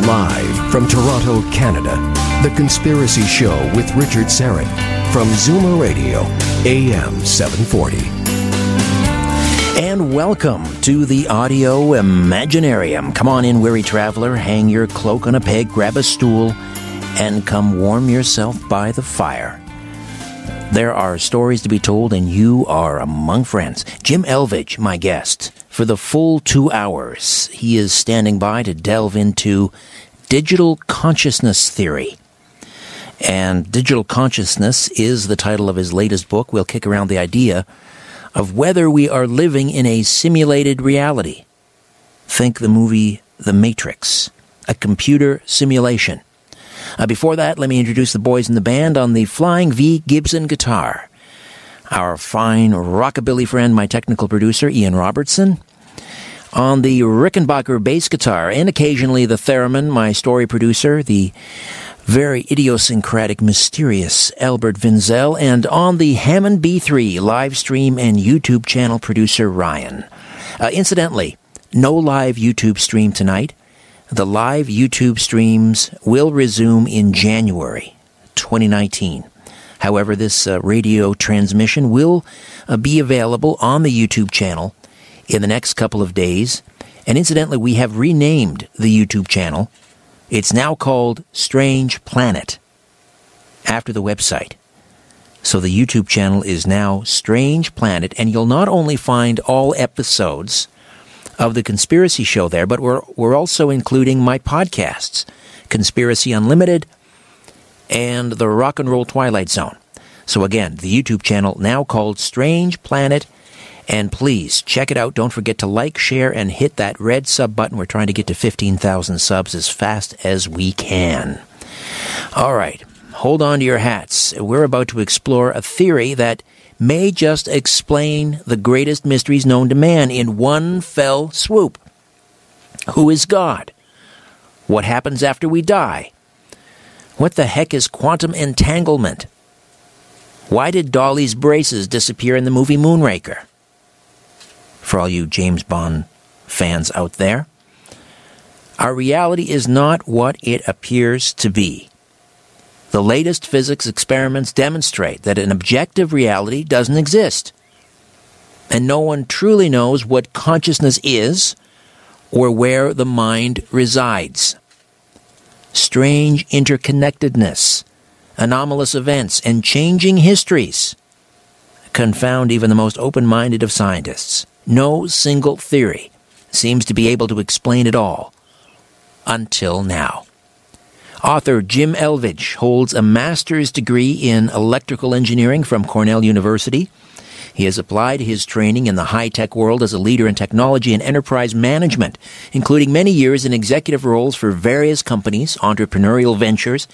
Live from Toronto, Canada, The Conspiracy Show with Richard Syrett from Zoomer Radio, AM 740. And welcome to the Audio Imaginarium. Come on in, weary traveler, hang your cloak on a peg, grab a stool, and come warm yourself by the fire. There are stories to be told, and you are among friends. Jim Elvidge, my guest, for the full 2 hours. He is standing by to delve into digital consciousness theory. And Digital Consciousness is the title of his latest book. We'll kick around the idea of whether we are living in a simulated reality. Think the movie The Matrix, a computer simulation. Before that, let me introduce the boys in the band on the Flying V Gibson guitar. Our fine rockabilly friend, my technical producer, Ian Robertson. On the Rickenbacker bass guitar, and occasionally the theremin, my story producer, the very idiosyncratic, mysterious Albert Vinzel. And on the Hammond B3 live stream and YouTube channel producer, Ryan. Incidentally, no live YouTube stream tonight. The live YouTube streams will resume in January 2019. However, this radio transmission will be available on the YouTube channel in the next couple of days. And incidentally, we have renamed the YouTube channel. It's now called Strange Planet, after the website. So the YouTube channel is now Strange Planet, and you'll not only find all episodes of The Conspiracy Show there, but we're also including my podcasts, Conspiracy Unlimited and The Rock and Roll Twilight Zone. So again, the YouTube channel now called Strange Planet, and please check it out. Don't forget to like, share, and hit that red sub button. We're trying to get to 15,000 subs as fast as we can. All right, hold on to your hats. We're about to explore a theory that may just explain the greatest mysteries known to man in one fell swoop. Who is God? What happens after we die? What the heck is quantum entanglement? Why did Dolly's braces disappear in the movie Moonraker? For all you James Bond fans out there, our reality is not what it appears to be. The latest physics experiments demonstrate that an objective reality doesn't exist. And no one truly knows what consciousness is or where the mind resides. Strange interconnectedness, anomalous events, and changing histories confound even the most open-minded of scientists. No single theory seems to be able to explain it all, until now. Author Jim Elvidge holds a master's degree in electrical engineering from Cornell University. He has applied his training in the high-tech world as a leader in technology and enterprise management, including many years in executive roles for various companies, entrepreneurial ventures,